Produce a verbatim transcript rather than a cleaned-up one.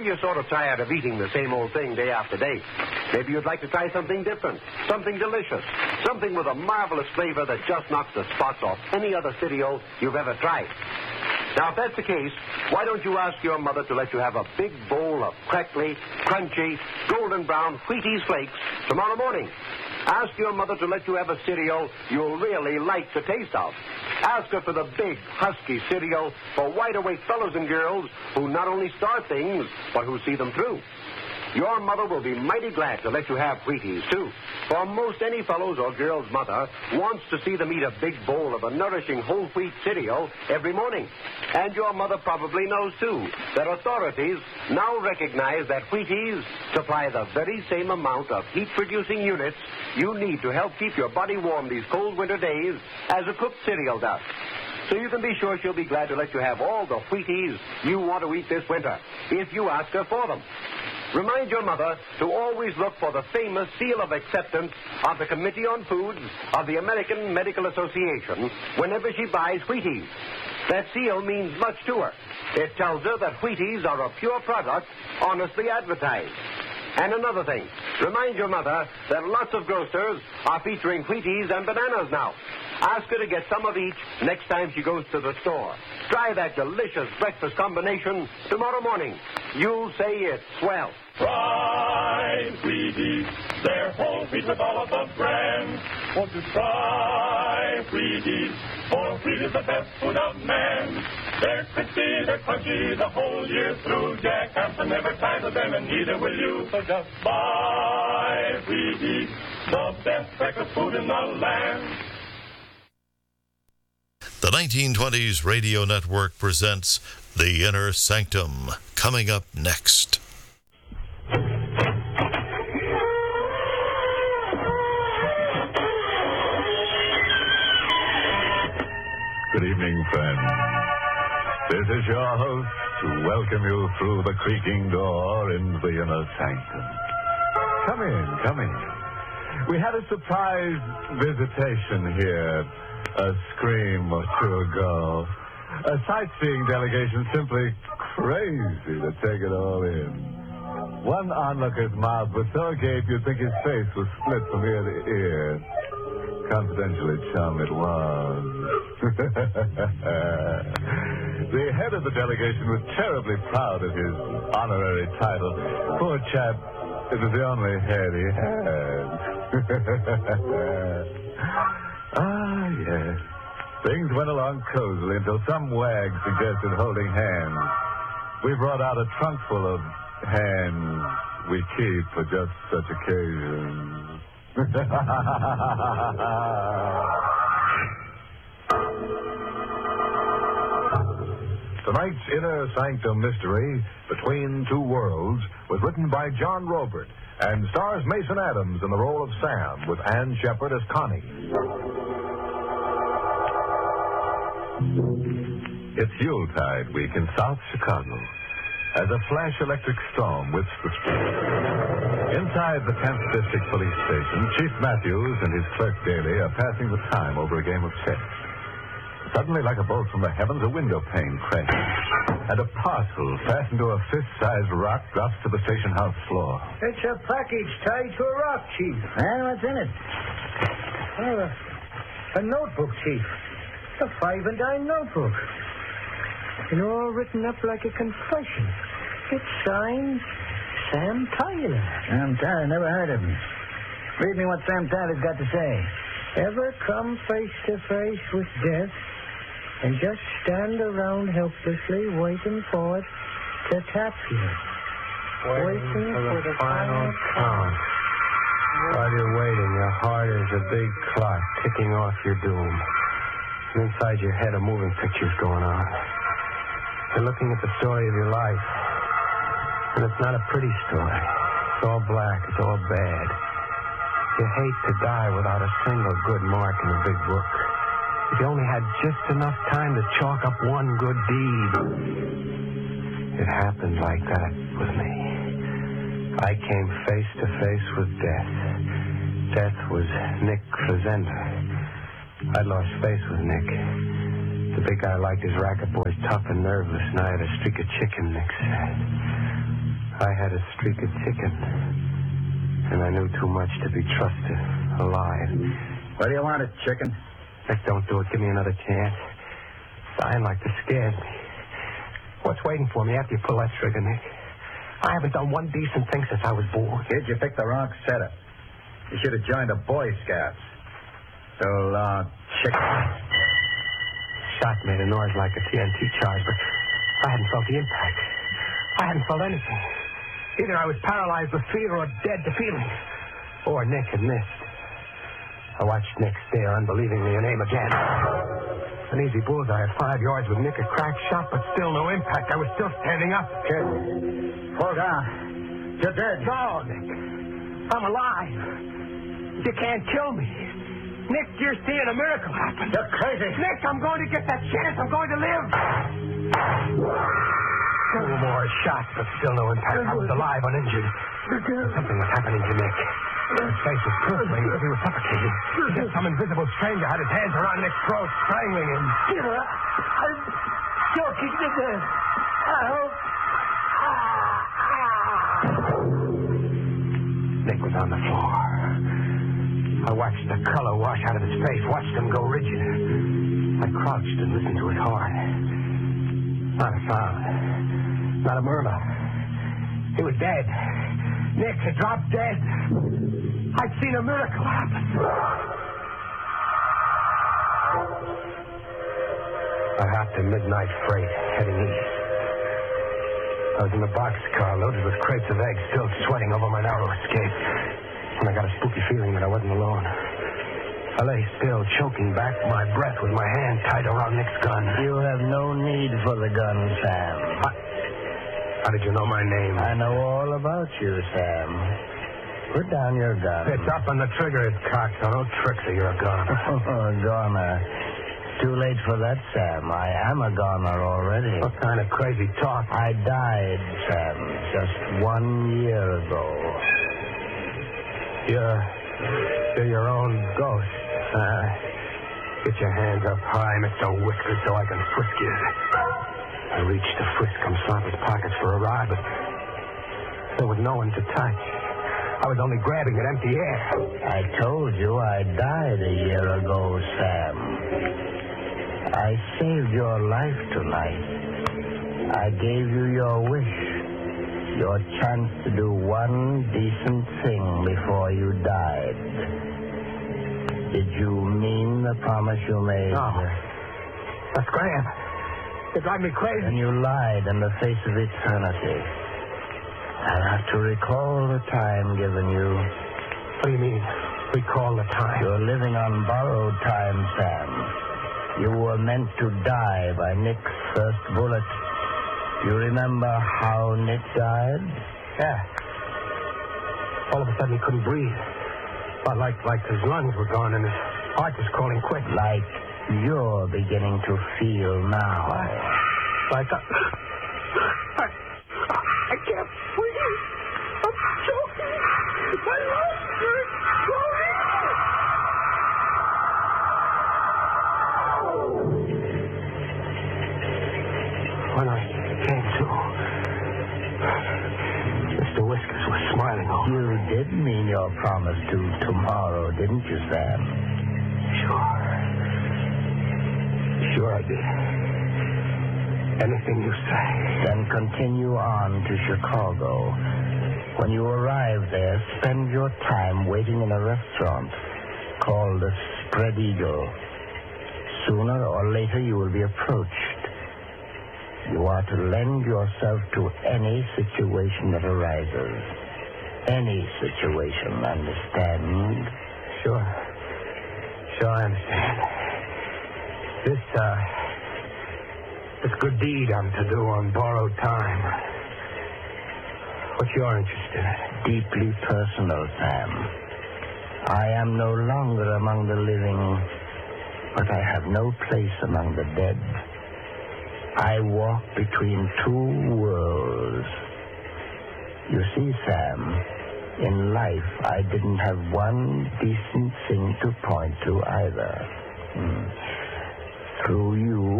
you're sort of tired of eating the same old thing day after day. Maybe you'd like to try something different, something delicious, something with a marvelous flavor that just knocks the spots off any other cereal you've ever tried. Now, if that's the case, why don't you ask your mother to let you have a big bowl of crackly, crunchy, golden brown Wheaties flakes tomorrow morning? Ask your mother to let you have a cereal you'll really like the taste of. Ask her for the big, husky cereal for wide-awake fellows and girls who not only start things, but who see them through. Your mother will be mighty glad to let you have Wheaties, too. For most any fellow's or girl's mother wants to see them eat a big bowl of a nourishing whole wheat cereal every morning. And your mother probably knows, too, that authorities now recognize that Wheaties supply the very same amount of heat-producing units you need to help keep your body warm these cold winter days as a cooked cereal does. So you can be sure she'll be glad to let you have all the Wheaties you want to eat this winter, if you ask her for them. Remind your mother to always look for the famous seal of acceptance of the Committee on Foods of the American Medical Association whenever she buys Wheaties. That seal means much to her. It tells her that Wheaties are a pure product, honestly advertised. And another thing, remind your mother that lots of grocers are featuring Wheaties and bananas now. Ask her to get some of each next time she goes to the store. Try that delicious breakfast combination tomorrow morning. You'll say it's swell. Try Wheaties. They're whole wheat with all of the brands. Won't you try Wheaties? For wheat is the best food of man. They're crispy, they're crunchy the whole year through. Jack Hampton never tires of them, and neither will you. So just buy Wheaties, the best breakfast food in the land. The nineteen twenties Radio Network presents The Inner Sanctum, coming up next. Good evening, friends. This is your host to welcome you through the creaking door into the inner sanctum. Come in, come in. We had a surprise visitation here a scream or two ago. A sightseeing delegation simply crazy to take it all in. One onlooker's mouth was so agape you'd think his face was split from ear to ear. Confidentially, chum, it was. The head of the delegation was terribly proud of his honorary title. Poor chap, it was the only head he had. Ah, yes. Things went along cozily until some wag suggested holding hands. We brought out a trunk full of hands we keep for just such occasions. Tonight's Inner Sanctum Mystery, Between Two Worlds, was written by John Robert and stars Mason Adams in the role of Sam, with Ann Shepard as Connie. It's Yuletide week in South Chicago as a flash electric storm whips the street. Inside the tenth District Police Station, Chief Matthews and his clerk Daly are passing the time over a game of chess. Suddenly, like a bolt from the heavens, a window pane crashes, and a parcel fastened to a fist-sized rock drops to the station house floor. It's a package tied to a rock, Chief. And what's in it? Oh, a, a notebook, Chief. A five-and-dime notebook. And all written up like a confession. It's signed Sam Tyler. Sam Tyler, never heard of him. Read me what Sam Tyler's got to say. Ever come face to face with death and just stand around helplessly waiting for it to tap you? Waiting, waiting for, for the, the final count. While you're waiting, your heart is a big clock ticking off your doom. And inside your head, a moving picture's going on. You're looking at the story of your life. And it's not a pretty story. It's all black. It's all bad. You hate to die without a single good mark in the big book. If you only had just enough time to chalk up one good deed. It happened like that with me. I came face to face with death. Death was Nick Fazenda. I'd lost face with Nick. The big guy liked his racket boys tough and nerveless, and I had a streak of chicken, Nick said. I had a streak of chicken, and I knew too much to be trusted alive. What do you want, a chicken? Nick, don't do it. Give me another chance. Dying like this scares me. What's waiting for me after you pull that trigger, Nick? I haven't done one decent thing since I was born. Kid, you picked the wrong setup. You should have joined the Boy Scouts. So long, chicken. Shot made a noise like a T N T charge, but I hadn't felt the impact. I hadn't felt anything. Either I was paralyzed with fear or dead to feeling. Or Nick had missed. I watched Nick stare unbelievingly and aim again. An easy bullseye at five yards with Nick a cracked shot, but still no impact. I was still standing up. Kid, fall down. You're dead. No, Nick. I'm alive. You can't kill me. Nick, you're seeing a miracle happen. You're crazy. Nick, I'm going to get that chance. I'm going to live. Two more shots, but still no impact. I was alive, uninjured. Something was happening to Nick. His face was purpling as if he was suffocating. Yet some invisible stranger had his hands around Nick's throat, strangling him. I'm choking to death. I hope. Nick was on the floor. I watched the color wash out of his face, watched him go rigid. I crouched and listened to his heart. Not a sound. Not a murmur. He was dead. Nick had dropped dead. I'd seen a miracle happen. I hopped a midnight freight heading east. I was in the boxcar loaded with crates of eggs, still sweating over my narrow escape. And I got a spooky feeling that I wasn't alone. I lay still, choking back my breath with my hand tight around Nick's gun. You have no need for the gun, Sam. I... How did you know my name? I know all about you, Sam. Put down your gun. It's up on the trigger, it's cocked, so no tricks or you're a goner. Oh, goner. Too late for that, Sam. I am a goner already. What kind of crazy talk? I died, Sam, just one year ago. You're... You're your own ghost. Uh, get your hands up high, Mister Whiskers, so I can frisk you. I reached to frisk Kamsava's pockets for a rod, but there was no one to touch. I was only grabbing at empty air. I told you I died a year ago, Sam. I saved your life tonight. I gave you your wish, your chance to do one decent thing before you died. Did you mean the promise you made? No. That's Graham. You drive me crazy. And you lied in the face of eternity. I'll have to recall the time given you. What do you mean, recall the time? You're living on borrowed time, Sam. You were meant to die by Nick's first bullet. You remember how Nick died? Yeah. All of a sudden he couldn't breathe. But like, like his lungs were gone and his heart was calling quick. Like you're beginning to feel now. Like a... I, I can't breathe. I'm choking. My lungs are exploding. When I came to, Mister Whiskers was smiling over. You did mean your promise to tomorrow, didn't you, Sam? Sure. Sure I did. Anything you say. Then continue on to Chicago. When you arrive there, spend your time waiting in a restaurant called the Spread Eagle. Sooner or later you will be approached. You are to lend yourself to any situation that arises. Any situation, understand? Sure. Sure, I understand. This, uh... This good deed I'm to do on borrowed time. What you're interested in? Deeply personal, Sam. I am no longer among the living, but I have no place among the dead. I walk between two worlds. You see, Sam, in life I didn't have one decent thing to point to either. Hmm. Through you,